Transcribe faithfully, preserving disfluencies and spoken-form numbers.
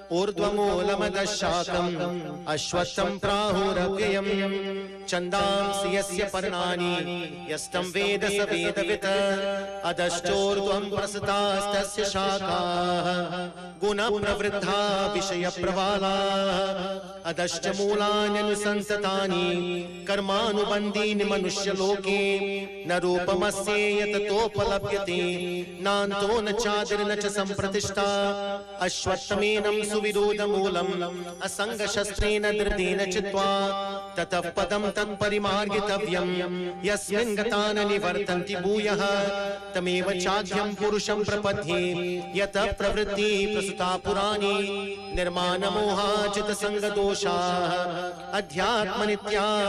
ऊर्ध्वमूलमदशाकम् अश्वत्थं प्राहुरव्ययम् छन्दांसि यस्य पर्णानि यस्तं वेद स वेदवित् अधश्चोर्ध्वं प्रसृतास्तस्य शाखाः गुणप्रवृद्धा विषयप्रवालाः अधश्च मूलान्यनुसंसतानि कर्मानुबन्धीनि मनुष्यलोके न रूपमस्य यततोपलभ्यते नान्तो न चादिर्न च सम्प्रतिष्ठा अश्वत्थमेनं सुविरोधमूलम् असङ्गशस्त्रेण धृतेन चित्वा ततः पदं तत्परिमार्गितव्यम् यस्मिन् गता न निवर्तन्ति भूयः तमेव चाख्यं पुरुषं प्रपद्ये यतः प्रवृत्ति प्रसुता पुराणी निर्माणमोहाचितसङ्गदोषाः अध्यात्मनित्या